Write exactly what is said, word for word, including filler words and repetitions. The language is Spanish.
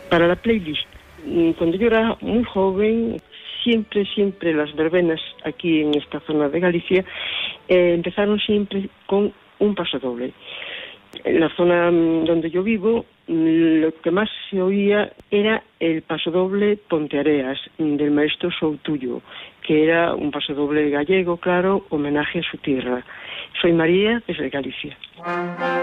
para la playlist. Cuando yo era muy joven, siempre, siempre las verbenas aquí en esta zona de Galicia eh, empezaron siempre con un pasodoble. En la zona donde yo vivo, lo que más se oía era el pasodoble Ponteareas, del maestro Soutullo, que era un pasodoble gallego, claro, homenaje a su tierra. Soy María, desde Galicia.